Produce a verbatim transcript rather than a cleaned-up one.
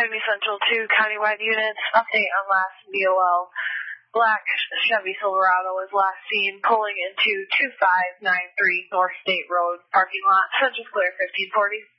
Academy Central two countywide units. Update on last V O L. Black Chevy Silverado was last seen pulling into two five nine three North State Road parking lot. Central clear fifteen forty.